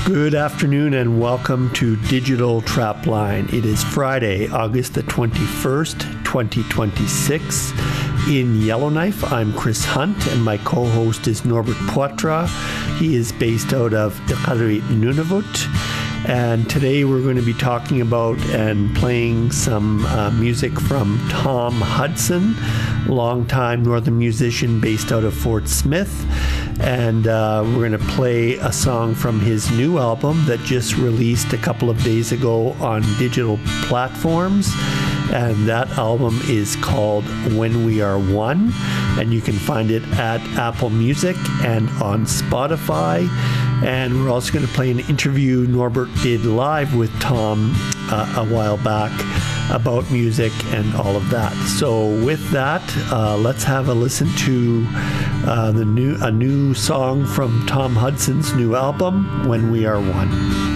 Good afternoon and welcome to Digital Trapline. It is Friday, August the 21st, 2026. In Yellowknife, I'm Chris Hunt and my co-host is Norbert Poitras. He is based out of Iqaluit, Nunavut. And today we're going to be talking about and playing some music from Tom Hudson, longtime northern musician based out of Fort Smith. And we're going to play a song from his new album that just released a couple of days ago on digital platforms. And that album is called When We Are One. And you can find it at Apple Music and on Spotify. And we're also going to play an interview Norbert did live with Tom a while back about music and all of that. So with that, let's have a listen to a new song from Tom Hudson's new album, When We Are One.